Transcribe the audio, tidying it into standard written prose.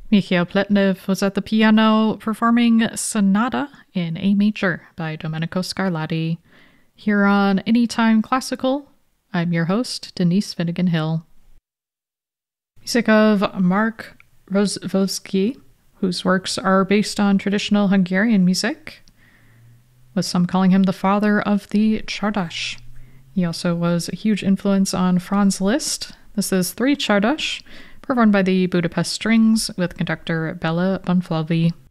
Mikhail Pletnev was at the piano performing Sonata in A major by Domenico Scarlatti. Here on Anytime Classical, I'm your host, Denise Finnegan Hill. Music of Mark Rozvodski, whose works are based on traditional Hungarian music, with some calling him the father of the Czardas. He also was a huge influence on Franz Liszt. This is Three Czardas, performed by the Budapest Strings with conductor Bela Bonfalvi.